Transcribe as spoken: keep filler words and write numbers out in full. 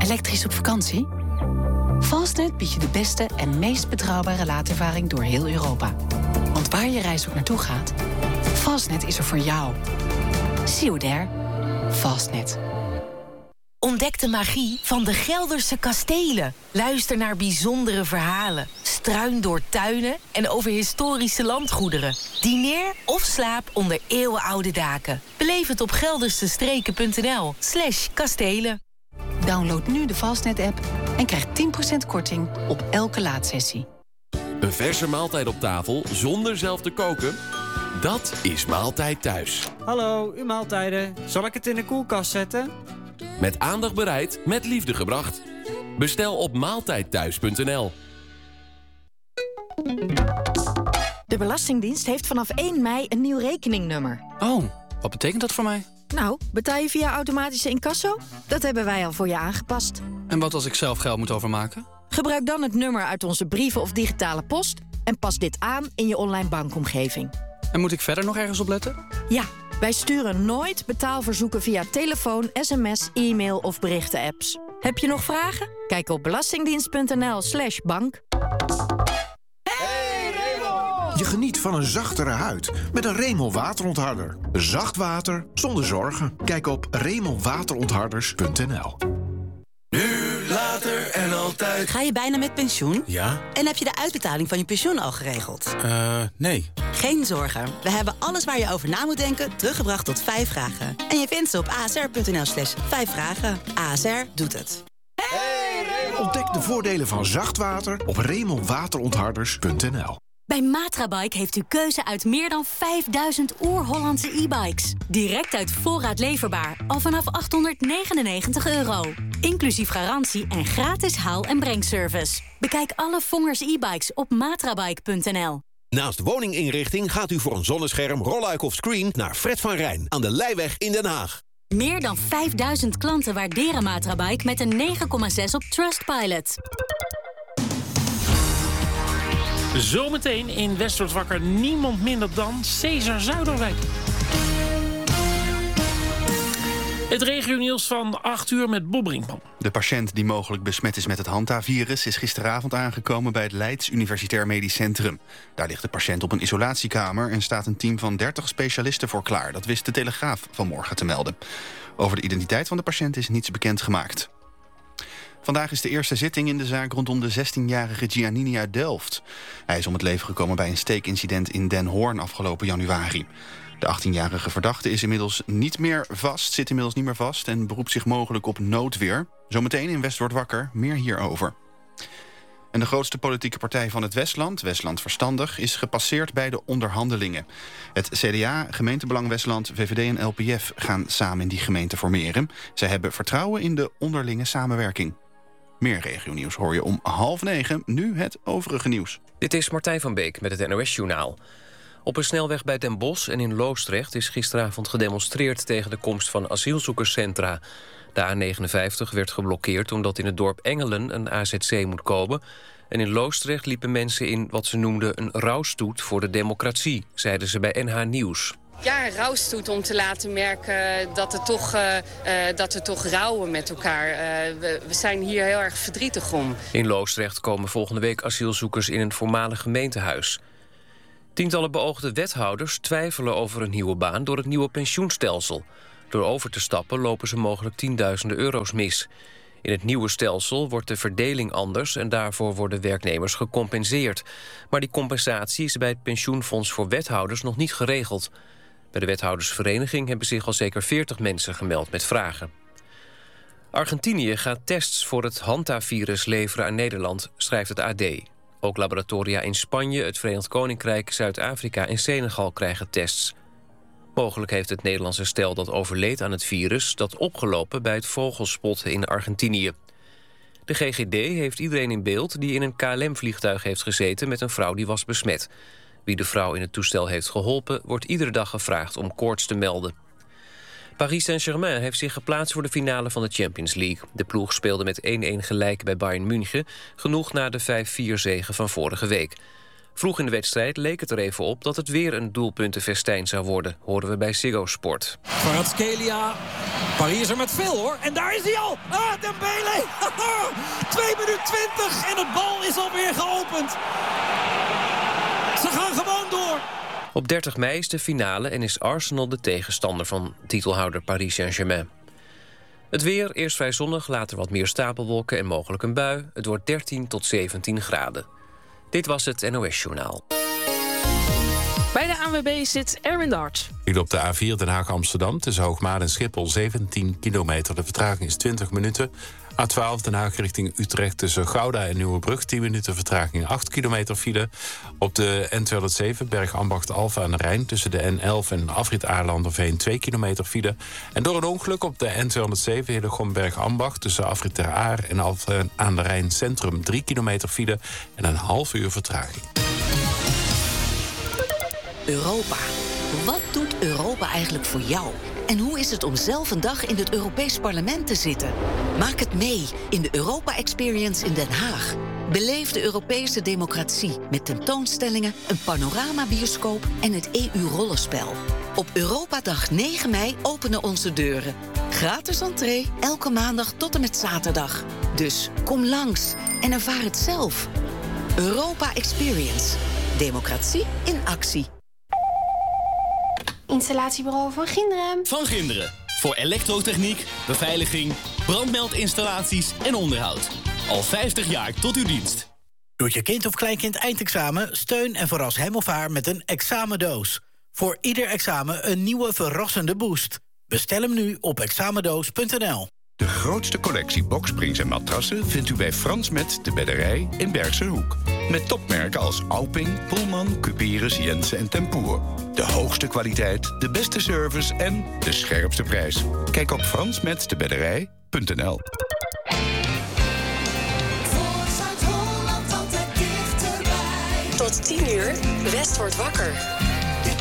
Elektrisch op vakantie? Fastnet biedt je de beste en meest betrouwbare laadervaring door heel Europa. Want waar je reis ook naartoe gaat, Fastnet is er voor jou. See you there. Fastnet. Ontdek de magie van de Gelderse kastelen. Luister naar bijzondere verhalen. Struin door tuinen en over historische landgoederen. Dineer of slaap onder eeuwenoude daken. Beleef het op geldersestreken.nl slash kastelen. Download nu de Fastnet-app en krijg tien procent korting op elke laadsessie. Een verse maaltijd op tafel zonder zelf te koken? Dat is Maaltijd Thuis. Hallo, uw maaltijden. Zal ik het in de koelkast zetten? Met aandacht bereid, met liefde gebracht. Bestel op maaltijdthuis punt n l. De Belastingdienst heeft vanaf één mei een nieuw rekeningnummer. Oh, wat betekent dat voor mij? Nou, betaal je via automatische incasso? Dat hebben wij al voor je aangepast. En wat als ik zelf geld moet overmaken? Gebruik dan het nummer uit onze brieven of digitale post en pas dit aan in je online bankomgeving. En moet ik verder nog ergens op letten? Ja, wij sturen nooit betaalverzoeken via telefoon, sms, e-mail of berichten-apps. Heb je nog vragen? Kijk op belastingdienst.nl slash bank. Je geniet van een zachtere huid met een Remel waterontharder. Zacht water zonder zorgen. Kijk op remel waterontharders punt n l. Nu, later en altijd. Ga je bijna met pensioen? Ja. En heb je de uitbetaling van je pensioen al geregeld? Eh, uh, nee. Geen zorgen. We hebben alles waar je over na moet denken teruggebracht tot vijf vragen. En je vindt ze op asr.nl slash vijf vragen. A S R doet het. Hey, Remel. Ontdek de voordelen van zacht water op remel waterontharders punt n l. Bij Matrabike heeft u keuze uit meer dan vijfduizend oer-Hollandse e-bikes. Direct uit voorraad leverbaar, al vanaf achthonderdnegenennegentig euro. Inclusief garantie en gratis haal- en brengservice. Bekijk alle Vongers e-bikes op matrabike punt n l. Naast woninginrichting gaat u voor een zonnescherm, rolluik of screen naar Fred van Rijn aan de Leijweg in Den Haag. Meer dan vijfduizend klanten waarderen Matrabike met een negen komma zes op Trustpilot. Zometeen in West wordt wakker niemand minder dan Cesar Zuiderwijk. Het regionieuws van acht uur met Bob Brinkman. De patiënt die mogelijk besmet is met het hantavirus is gisteravond aangekomen bij het Leids Universitair Medisch Centrum. Daar ligt de patiënt op een isolatiekamer en staat een team van dertig specialisten voor klaar. Dat wist de Telegraaf vanmorgen te melden. Over de identiteit van de patiënt is niets bekendgemaakt. Vandaag is de eerste zitting in de zaak rondom de zestienjarige Giannini uit Delft. Hij is om het leven gekomen bij een steekincident in Den Hoorn afgelopen januari. De achttienjarige verdachte is inmiddels niet meer vast, zit inmiddels niet meer vast en beroept zich mogelijk op noodweer. Zometeen in West wordt wakker, meer hierover. En de grootste politieke partij van het Westland, Westland Verstandig, is gepasseerd bij de onderhandelingen. Het C D A, Gemeentebelang Westland, V V D en L P F gaan samen in die gemeente formeren. Zij hebben vertrouwen in de onderlinge samenwerking. Meer regionieuws hoor je om half negen, nu het overige nieuws. Dit is Martijn van Beek met het N O S-journaal. Op een snelweg bij Den Bosch en in Loosdrecht is gisteravond gedemonstreerd tegen de komst van asielzoekerscentra. De A negenenvijftig werd geblokkeerd omdat in het dorp Engelen een A Z C moet komen. En in Loosdrecht liepen mensen in wat ze noemden een rouwstoet voor de democratie, zeiden ze bij N H Nieuws. Ja, een rouwstoet om te laten merken dat, het toch, uh, uh, dat we toch rouwen met elkaar. Uh, we, we zijn hier heel erg verdrietig om. In Loosdrecht komen volgende week asielzoekers in een voormalig gemeentehuis. Tientallen beoogde wethouders twijfelen over een nieuwe baan door het nieuwe pensioenstelsel. Door over te stappen lopen ze mogelijk tienduizenden euro's mis. In het nieuwe stelsel wordt de verdeling anders en daarvoor worden werknemers gecompenseerd. Maar die compensatie is bij het pensioenfonds voor wethouders nog niet geregeld. Bij de wethoudersvereniging hebben zich al zeker veertig mensen gemeld met vragen. Argentinië gaat tests voor het hantavirus leveren aan Nederland, schrijft het A D. Ook laboratoria in Spanje, het Verenigd Koninkrijk, Zuid-Afrika en Senegal krijgen tests. Mogelijk heeft het Nederlandse stel dat overleed aan het virus dat opgelopen bij het vogelspotten in Argentinië. De G G D heeft iedereen in beeld die in een K L M-vliegtuig heeft gezeten met een vrouw die was besmet. Wie de vrouw in het toestel heeft geholpen, wordt iedere dag gevraagd om koorts te melden. Paris Saint-Germain heeft zich geplaatst voor de finale van de Champions League. De ploeg speelde met één-één gelijk bij Bayern München, genoeg na de vijf vier zege van vorige week. Vroeg in de wedstrijd leek het er even op dat het weer een doelpuntenfestijn zou worden, horen we bij Ziggo Sport. Kvaratskhelia. Paris is er met veel, hoor. En daar is hij al. Ah, Dembele. twee minuten twintig en het bal is alweer geopend. Ze gaan gewoon door. Op dertig mei is de finale en is Arsenal de tegenstander van titelhouder Paris Saint-Germain. Het weer, eerst vrij zonnig, later wat meer stapelwolken en mogelijk een bui. Het wordt dertien tot zeventien graden. Dit was het N O S-journaal. Bij de A N W B zit Erwin Dart. Hier op de A vier Den Haag-Amsterdam tussen Hoogmaar en Schiphol zeventien kilometer. De vertraging is twintig minuten. A twaalf Den Haag richting Utrecht tussen Gouda en Nieuwebrug. tien minuten vertraging, acht kilometer file. Op de N tweehonderdzeven Bergambacht-Alphen aan de Rijn tussen de N elf en afrit Aarlanderveen twee kilometer file. En door een ongeluk op de N tweehonderdzeven Hillegom-Bergambacht tussen afrit Ter Aar en Alphen aan de Rijn Centrum drie kilometer file en een half uur vertraging. Europa. Wat doet Europa eigenlijk voor jou? En hoe is het om zelf een dag in het Europees Parlement te zitten? Maak het mee in de Europa Experience in Den Haag. Beleef de Europese democratie met tentoonstellingen, een panoramabioscoop en het E U-rollenspel. Op Europadag negen mei openen onze deuren. Gratis entree, elke maandag tot en met zaterdag. Dus kom langs en ervaar het zelf. Europa Experience. Democratie in actie. Installatiebureau Van Ginderen. Van Ginderen. Voor elektrotechniek, beveiliging, brandmeldinstallaties en onderhoud. Al vijftig jaar tot uw dienst. Doet je kind of kleinkind eindexamen? Steun en verras hem of haar met een examendoos. Voor ieder examen een nieuwe verrassende boost. Bestel hem nu op examendoos punt n l. De grootste collectie boksprings en matrassen vindt u bij Frans Met de Bedderij in Bergse Hoek. Met topmerken als Auping, Pullman, Cuperus, Jensen en Tempoer. De hoogste kwaliteit, de beste service en de scherpste prijs. Kijk op frans met de bedderij punt n l. Tot tien uur, West wordt wakker.